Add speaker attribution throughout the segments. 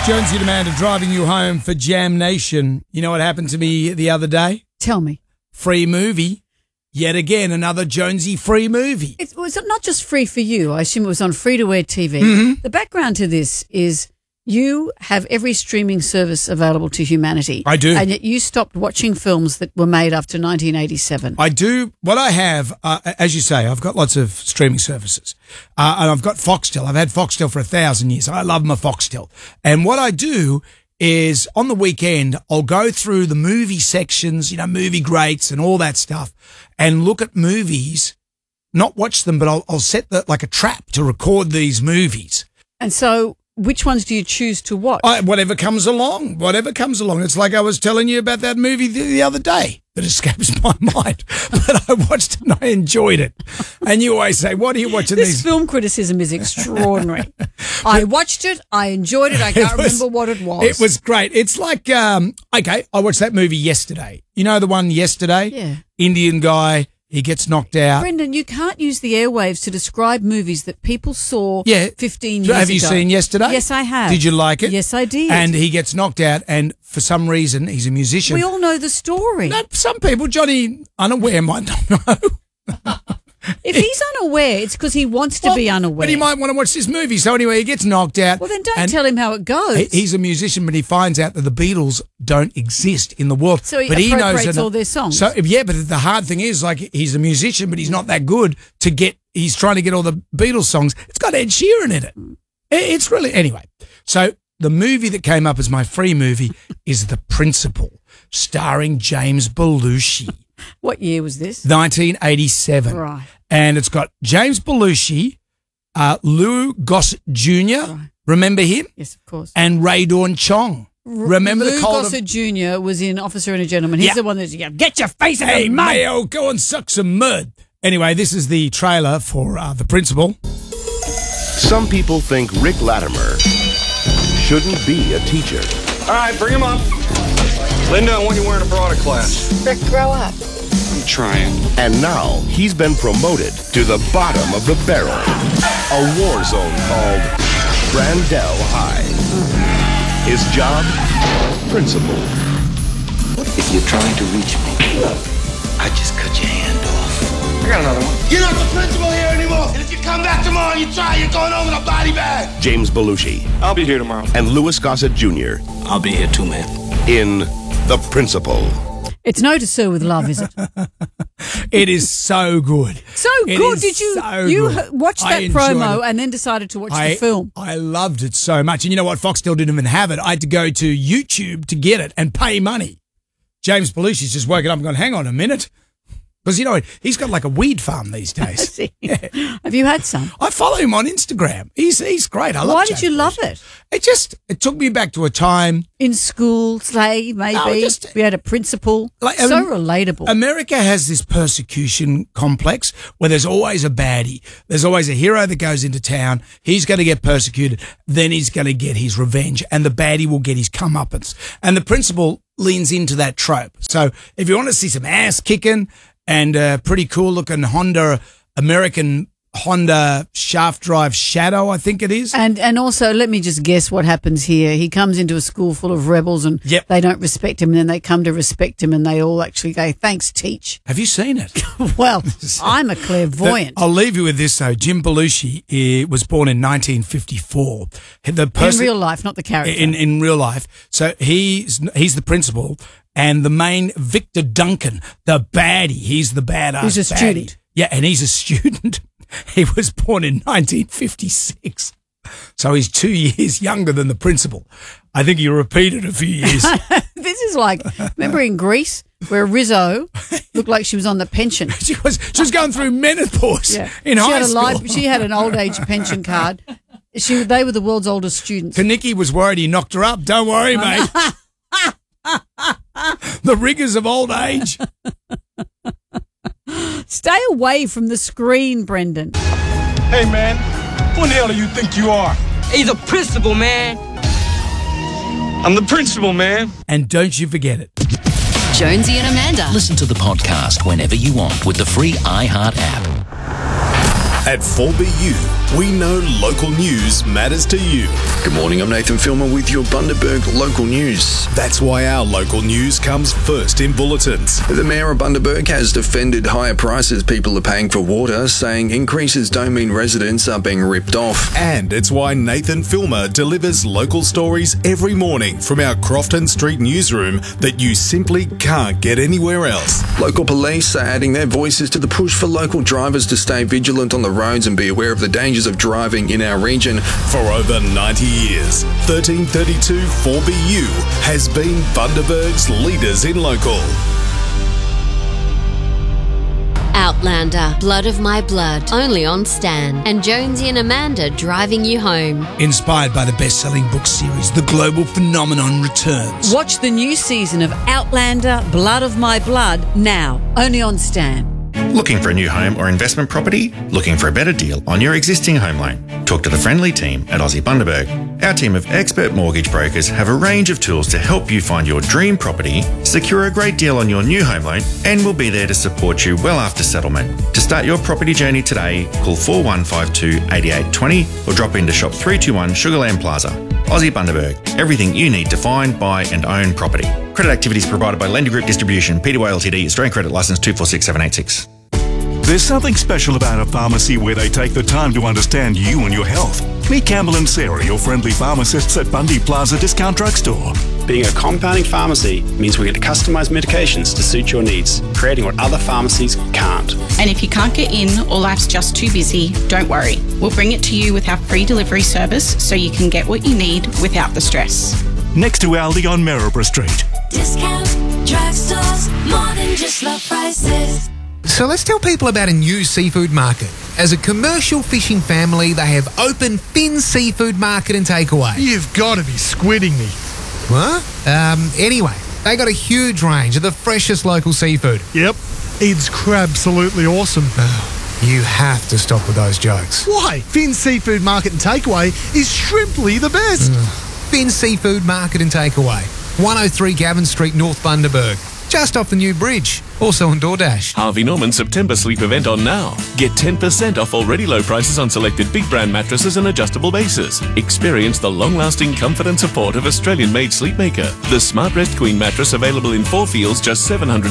Speaker 1: Jonesy and Amanda driving you home for Jam Nation. You know what happened to me the other day?
Speaker 2: Tell me.
Speaker 1: Free movie. Yet again, another Jonesy free movie.
Speaker 2: It was not just free for you. I assume it was on free-to-air TV. The background to this is you have every streaming service available to humanity.
Speaker 1: I do.
Speaker 2: And yet you stopped watching films that were made after 1987.
Speaker 1: I do. What I have, as you say, I've got lots of streaming services. And I've got Foxtel. I've had Foxtel for 1,000 years. I love my Foxtel. And what I do is on the weekend, I'll go through the movie sections, you know, movie greats and all that stuff, and look at movies, not watch them, but I'll set like a trap to record these movies.
Speaker 2: And so which ones do you choose to watch?
Speaker 1: Whatever comes along. It's like I was telling you about that movie the other day that escapes my mind, but I watched it and I enjoyed it. And you always say, what are you watching
Speaker 2: this
Speaker 1: these?
Speaker 2: Film criticism is extraordinary. I watched it. I enjoyed it. I can't remember what it was.
Speaker 1: It was great. It's like, okay, I watched that movie yesterday. You know the one yesterday?
Speaker 2: Yeah.
Speaker 1: Indian guy. He gets knocked out.
Speaker 2: Brendan, you can't use the airwaves to describe movies that people saw 15 years ago.
Speaker 1: Have you seen yesterday?
Speaker 2: Yes, I have.
Speaker 1: Did you like it?
Speaker 2: Yes, I did.
Speaker 1: And he gets knocked out, and for some reason, he's a musician.
Speaker 2: We all know the story.
Speaker 1: No, some people, Johnny Unaware, might not know.
Speaker 2: If he's unaware, it's because he wants to be unaware.
Speaker 1: But he might want to watch this movie. So anyway, he gets knocked out.
Speaker 2: Well, then don't tell him how it goes.
Speaker 1: He's a musician, but he finds out that the Beatles don't exist in the world.
Speaker 2: So he
Speaker 1: appropriates
Speaker 2: all their songs.
Speaker 1: So yeah, but the hard thing is, like, he's a musician, but he's not that good to get. He's trying to get all the Beatles songs. It's got Ed Sheeran in it. It's really anyway. So the movie that came up as my free movie is The Principal, starring James Belushi.
Speaker 2: What year was this?
Speaker 1: 1987.
Speaker 2: Right.
Speaker 1: And it's got James Belushi, Lou Gossett Jr.
Speaker 2: Right.
Speaker 1: Remember him?
Speaker 2: Yes, of course.
Speaker 1: And Ray Dawn Chong. Remember
Speaker 2: Lou
Speaker 1: the cold
Speaker 2: Gossett Jr. was in Officer and a Gentleman. He's the one that's, get your face in the mud.
Speaker 1: Hey, Mayo, go and suck some mud. Anyway, this is the trailer for The Principal.
Speaker 3: Some people think Rick Latimer shouldn't be a teacher.
Speaker 4: All right, bring him up. Linda, I want you wearing a bra to class.
Speaker 5: Rick, grow up.
Speaker 4: I'm trying.
Speaker 3: And now he's been promoted to the bottom of the barrel. A war zone called Brandell High. His job? Principal.
Speaker 6: If you're trying to reach me, I just cut your hand off.
Speaker 4: I got another one.
Speaker 7: You're not the principal here anymore. And if you come back tomorrow and you try, you're going home in a body bag.
Speaker 3: James Belushi.
Speaker 4: I'll be here tomorrow.
Speaker 3: And Louis Gossett Jr.
Speaker 6: I'll be here too, man.
Speaker 3: In The Principal.
Speaker 2: It's no to sir with love, is it?
Speaker 1: It is so good.
Speaker 2: So good. Did you watch that promo and then decided to watch the film?
Speaker 1: I loved it so much. And you know what? Foxtel didn't even have it. I had to go to YouTube to get it and pay money. James Belushi's just woken up and gone, hang on a minute. Because, you know, he's got like a weed farm these days.
Speaker 2: Yeah. Have you had some?
Speaker 1: I follow him on Instagram. He's great. I love
Speaker 2: Why did you love it?
Speaker 1: It took me back to a time.
Speaker 2: In school, say, maybe. We had a principal. So relatable.
Speaker 1: America has this persecution complex where there's always a baddie. There's always a hero that goes into town. He's going to get persecuted. Then he's going to get his revenge. And the baddie will get his comeuppance. And the principal leans into that trope. So if you want to see some ass kicking and a pretty cool looking American Honda shaft drive Shadow, I think it is.
Speaker 2: And also, let me just guess what happens here. He comes into a school full of rebels and they don't respect him, and then they come to respect him and they all actually go, thanks, teach.
Speaker 1: Have you seen it?
Speaker 2: Well, I'm a clairvoyant.
Speaker 1: I'll leave you with this, though. Jim Belushi was born in 1954.
Speaker 2: In real life, not the character.
Speaker 1: In real life. So he's the principal, and the main Victor Duncan, the baddie, he's the badass.
Speaker 2: He's a student.
Speaker 1: Yeah, and he's a student. He was born in 1956. So he's 2 years younger than the principal. I think he repeated a few years.
Speaker 2: This is like, remember in Greece where Rizzo looked like she was on the pension?
Speaker 1: She was going through menopause in high school.
Speaker 2: She had an old age pension card. They were the world's oldest students.
Speaker 1: Kaniki was worried he knocked her up. Don't worry, mate. The rigours of old age.
Speaker 2: Stay away from the screen, Brendan.
Speaker 4: Hey, man. Who the hell do you think you are?
Speaker 8: He's a principal, man.
Speaker 4: I'm the principal, man.
Speaker 1: And don't you forget it.
Speaker 9: Jonesy and Amanda.
Speaker 6: Listen to the podcast whenever you want with the free iHeart app.
Speaker 5: At 4BU, we know local news matters to you.
Speaker 9: Good morning, I'm Nathan Filmer with your Bundaberg local news.
Speaker 5: That's why our local news comes first in bulletins.
Speaker 9: The Mayor of Bundaberg has defended higher prices people are paying for water, saying increases don't mean residents are being ripped off.
Speaker 5: And it's why Nathan Filmer delivers local stories every morning from our Crofton Street newsroom that you simply can't get anywhere else.
Speaker 9: Local police are adding their voices to the push for local drivers to stay vigilant on the roads and be aware of the dangers of driving in our region.
Speaker 5: For over 90 years, 1332 4BU has been Bundaberg's leaders in local.
Speaker 10: Outlander, Blood of My Blood, only on Stan. And Jonesy and Amanda driving you home.
Speaker 1: Inspired by the best-selling book series, The Global Phenomenon returns.
Speaker 2: Watch the new season of Outlander, Blood of My Blood now, only on Stan.
Speaker 11: Looking for a new home or investment property? Looking for a better deal on your existing home loan? Talk to the friendly team at Aussie Bundaberg. Our team of expert mortgage brokers have a range of tools to help you find your dream property, secure a great deal on your new home loan, and we'll be there to support you well after settlement. To start your property journey today, call 4152 8820 or drop into Shop 321 Sugarland Plaza. Aussie Bundaberg, everything you need to find, buy and own property. Credit activities provided by Lender Group Distribution, Pty Ltd, Australian Credit Licence 246786.
Speaker 12: There's something special about a pharmacy where they take the time to understand you and your health. Meet Campbell and Sarah, your friendly pharmacists at Bundy Plaza Discount Drugstore.
Speaker 13: Being a compounding pharmacy means we get to customise medications to suit your needs, creating what other pharmacies can't.
Speaker 14: And if you can't get in or life's just too busy, don't worry. We'll bring it to you with our free delivery service so you can get what you need without the stress.
Speaker 12: Next to Aldi on Maryborough Street.
Speaker 15: Discount drugstores, more than just low prices.
Speaker 16: So let's tell people about a new seafood market. As a commercial fishing family, they have opened Finn's Seafood Market and Takeaway.
Speaker 17: You've got to be squidding me.
Speaker 16: What? Anyway, they got a huge range of the freshest local seafood.
Speaker 17: Yep, it's crab-absolutely awesome.
Speaker 16: You have to stop with those jokes.
Speaker 17: Why? Finn's Seafood Market and Takeaway is shrimply the best.
Speaker 16: Finn's Seafood Market and Takeaway, 103 Gavin Street, North Bundaberg. Just off the new bridge. Also on DoorDash.
Speaker 18: Harvey Norman September sleep event on now. Get 10% off already low prices on selected big brand mattresses and adjustable bases. Experience the long-lasting comfort and support of Australian-made Sleepmaker. The Smart Rest Queen mattress available in 4 fields, just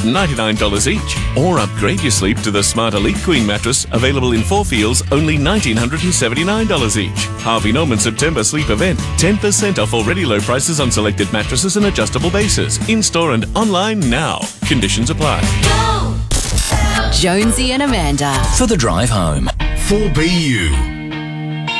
Speaker 18: $799 each. Or upgrade your sleep to the Smart Elite Queen mattress available in 4 fields, only $1,979 each. Harvey Norman September sleep event. 10% off already low prices on selected mattresses and adjustable bases. In-store and online now. Conditions apply.
Speaker 10: Jonesy and Amanda.
Speaker 19: For the drive home.
Speaker 5: 4BU.